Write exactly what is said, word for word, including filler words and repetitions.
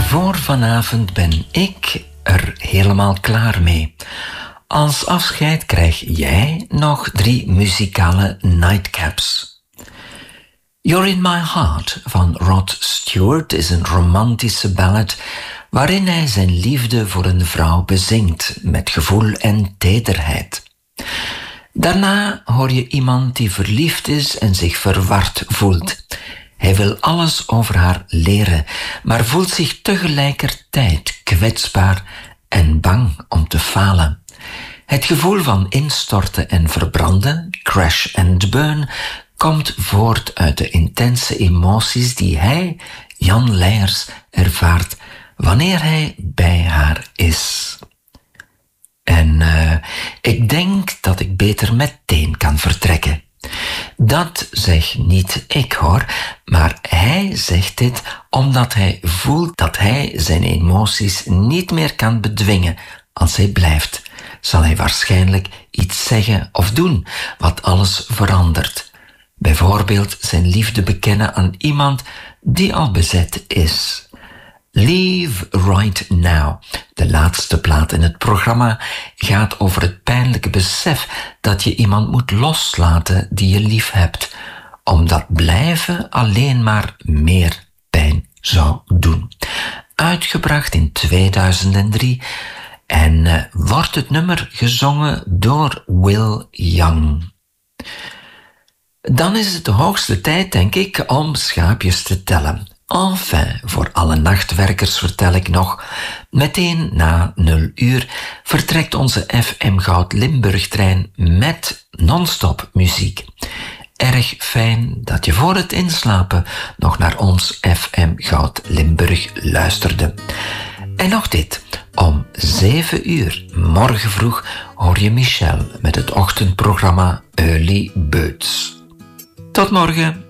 Voor vanavond ben ik er helemaal klaar mee. Als afscheid krijg jij nog drie muzikale nightcaps. You're in My Heart van Rod Stewart is een romantische ballad waarin hij zijn liefde voor een vrouw bezingt met gevoel en tederheid. Daarna hoor je iemand die verliefd is en zich verward voelt. Hij wil alles over haar leren, maar voelt zich tegelijkertijd kwetsbaar en bang om te falen. Het gevoel van instorten en verbranden, crash and burn, komt voort uit de intense emoties die hij, Jan Leijers, ervaart wanneer hij bij haar is. En uh, ik denk dat ik beter meteen kan vertrekken. Dat zeg niet ik hoor, maar hij zegt dit omdat hij voelt dat hij zijn emoties niet meer kan bedwingen. Als hij blijft, zal hij waarschijnlijk iets zeggen of doen wat alles verandert. Bijvoorbeeld zijn liefde bekennen aan iemand die al bezet is. Leave Right Now, de laatste plaat in het programma, gaat over het pijnlijke besef dat je iemand moet loslaten die je lief hebt, omdat blijven alleen maar meer pijn zou doen. Uitgebracht in tweeduizend drie en uh, wordt het nummer gezongen door Will Young. Dan is het de hoogste tijd, denk ik, om schaapjes te tellen. Enfin, voor alle nachtwerkers vertel ik nog, meteen na nul uur vertrekt onze F M Goud Limburg-trein met non-stop muziek. Erg fijn dat je voor het inslapen nog naar ons F M Goud Limburg luisterde. En nog dit, om zeven uur morgen vroeg hoor je Michel met het ochtendprogramma Early Birds. Tot morgen!